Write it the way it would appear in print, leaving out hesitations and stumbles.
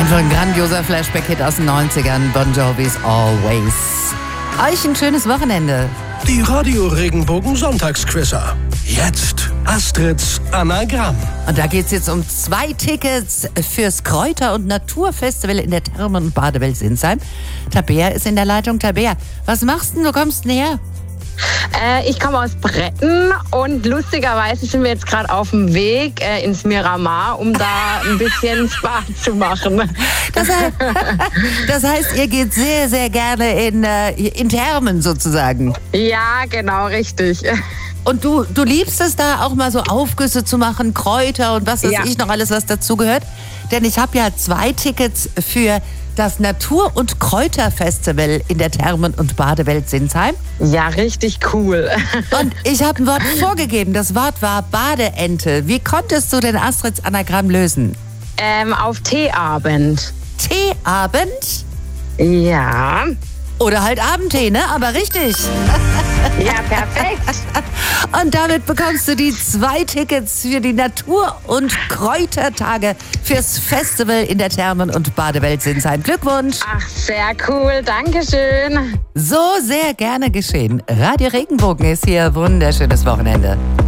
Einfach ein grandioser Flashback-Hit aus den 90ern. Bon Jovi's Always. Euch ein schönes Wochenende. Die Radio Regenbogen Sonntagsquizzer. Jetzt Astrids Anagramm. Und da geht's jetzt um 2 Tickets fürs Kräuter- und Naturfestival in der Thermen- und Badewelt Sinsheim. Tabea ist in der Leitung. Tabea, was machst denn? Wo kommst du näher? Ich komme aus Bretten und lustigerweise sind wir jetzt gerade auf dem Weg ins Miramar, um da ein bisschen Spa zu machen. Das heißt, ihr geht sehr, sehr gerne in Thermen sozusagen. Ja, genau, richtig. Und du liebst es da auch mal so Aufgüsse zu machen, Kräuter und was weiß ich noch alles, was dazugehört? Denn ich habe ja 2 Tickets für das Natur- und Kräuterfestival in der Thermen- und Badewelt Sinsheim. Ja, richtig cool. Und ich habe ein Wort vorgegeben. Das Wort war Badeente. Wie konntest du denn Astrids Anagramm lösen? Auf Teeabend. Teeabend? Ja. Oder halt Abendtee, ne? Aber richtig. Ja, perfekt. Und damit bekommst du die 2 Tickets für die Natur- und Kräutertage fürs Festival in der Thermen- und Badewelt Sinsheim. Glückwunsch. Ach, sehr cool. Dankeschön. So sehr gerne geschehen. Radio Regenbogen ist hier. Wunderschönes Wochenende.